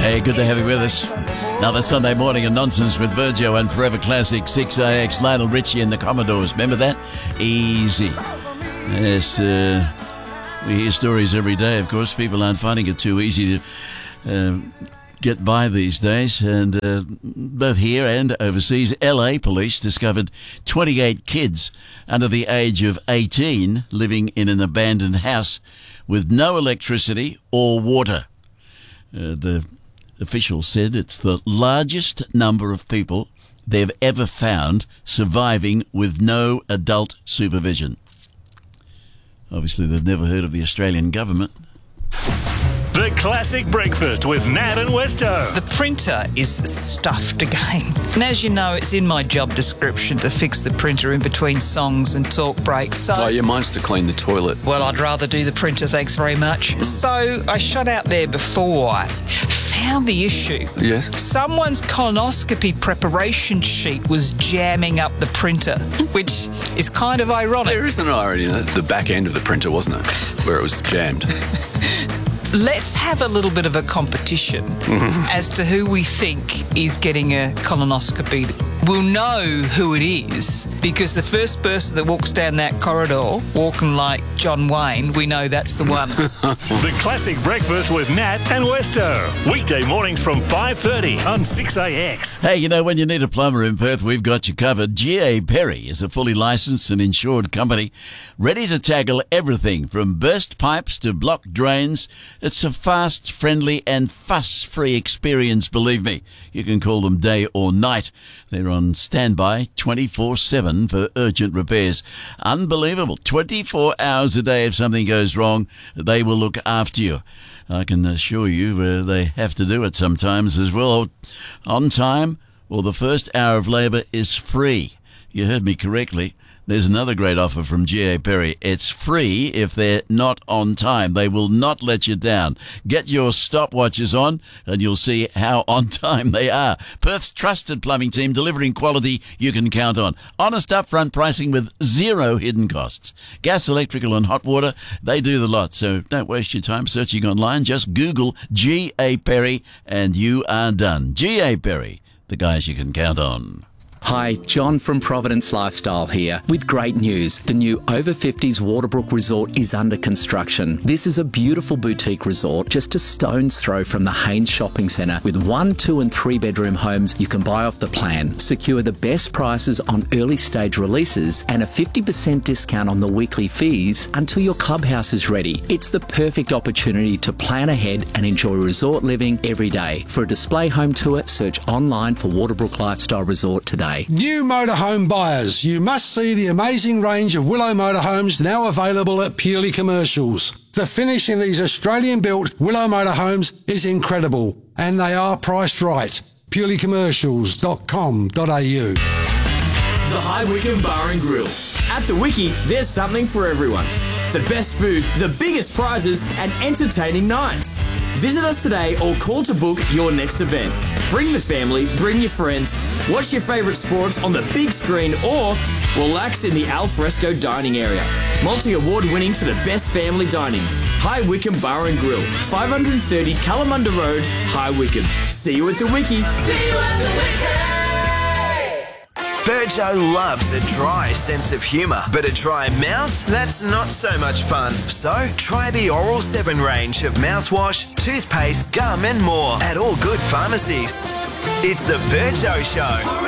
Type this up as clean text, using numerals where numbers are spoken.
Hey, good to have you with us. Another Sunday morning of nonsense with Virgil and Forever Classic 6AX, Lionel Richie and the Commodores. Remember that? Easy. Yes, we hear stories every day, of course. People aren't finding it too easy to get by these days. And both here and overseas, LA police discovered 28 kids under the age of 18 living in an abandoned house with no electricity or water. The officials said it's the largest number of people they've ever found surviving with no adult supervision. Obviously, they've never heard of the Australian government. The Classic Breakfast with Nat and Westo. The printer is stuffed again. And as you know, it's in my job description to fix the printer in between songs and talk breaks. So, oh, yeah, mine's to clean the toilet. Well, I'd rather do the printer, thanks very much. So I shut out there before I found the issue. Yes? Someone's colonoscopy preparation sheet was jamming up the printer, which is kind of ironic. There is an irony in it. The back end of the printer, wasn't it? Where it was jammed. Let's have a little bit of a competition as to who we think is getting a colonoscopy. We'll know who it is because the first person that walks down that corridor walking like John Wayne, we know that's the one. The Classic Breakfast with Nat and Westo. Weekday mornings from 5:30 on 6AX. Hey, you know, when you need a plumber in Perth, we've got you covered. G.A. Perry is a fully licensed and insured company ready to tackle everything from burst pipes to blocked drains. It's a fast, friendly and fuss-free experience, believe me. You can call them day or night. They're on standby 24/7 for urgent repairs. Unbelievable. 24 hours a day if something goes wrong, they will look after you. I can assure you they have to do it sometimes as well. On time, well, the first hour of labour is free. You heard me correctly. There's another great offer from G.A. Perry. It's free if they're not on time. They will not let you down. Get your stopwatches on and you'll see how on time they are. Perth's trusted plumbing team delivering quality you can count on. Honest upfront pricing with zero hidden costs. Gas, electrical and hot water, they do the lot. So don't waste your time searching online. Just Google G.A. Perry and you are done. G.A. Perry, the guys you can count on. Hi, John from Providence Lifestyle here with great news. The new Over 50s Waterbrook Resort is under construction. This is a beautiful boutique resort just a stone's throw from the Haynes Shopping Centre with 1, 2 and 3 bedroom homes you can buy off the plan. Secure the best prices on early stage releases and a 50% discount on the weekly fees until your clubhouse is ready. It's the perfect opportunity to plan ahead and enjoy resort living every day. For a display home tour, search online for Waterbrook Lifestyle Resort today. New motorhome buyers, you must see the amazing range of Willow motorhomes now available at Purely Commercials. The finish in these Australian-built Willow motorhomes is incredible, and they are priced right. purelycommercials.com.au. The High Wycombe Bar and Grill. At the Wiki, there's something for everyone. The best food, the biggest prizes, and entertaining nights. Visit us today or call to book your next event. Bring the family, bring your friends, watch your favourite sports on the big screen or relax in the alfresco dining area. Multi-award winning for the best family dining. High Wycombe Bar and Grill, 530 Kalamunda Road, High Wycombe. See you at the Wiki. See you at the Wiki. Virgo loves a dry sense of humour, but a dry mouth? That's not so much fun. So, try the Oral 7 range of mouthwash, toothpaste, gum and more at all good pharmacies. It's the Virgo Show.